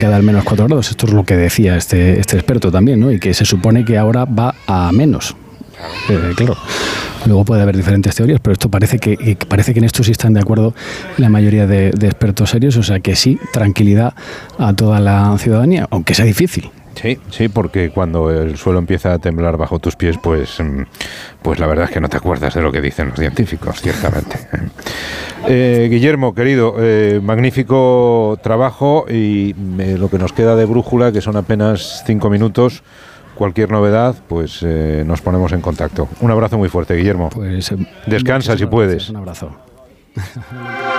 queda al menos 4 grados. Esto es lo que decía este experto también, ¿no? Y que se supone que ahora va a menos. Claro. Luego puede haber diferentes teorías, pero esto parece que en esto sí están de acuerdo la mayoría de expertos serios. O sea que sí, tranquilidad a toda la ciudadanía, aunque sea difícil. Sí, porque cuando el suelo empieza a temblar bajo tus pies, pues la verdad es que no te acuerdas de lo que dicen los científicos, ciertamente. Guillermo, querido, magnífico trabajo y lo que nos queda de brújula, que son apenas 5 minutos, cualquier novedad, pues nos ponemos en contacto. Un abrazo muy fuerte, Guillermo. Pues descansa si puedes. Un abrazo.